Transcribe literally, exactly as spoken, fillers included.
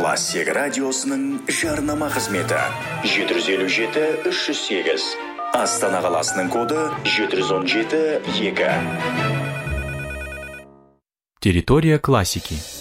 Классик радиосының жарнама қызметі жеті жүз елу жеті үш жүз сегіз. Астана қаласының коды жеті жүз он жеті екі. Территория классики.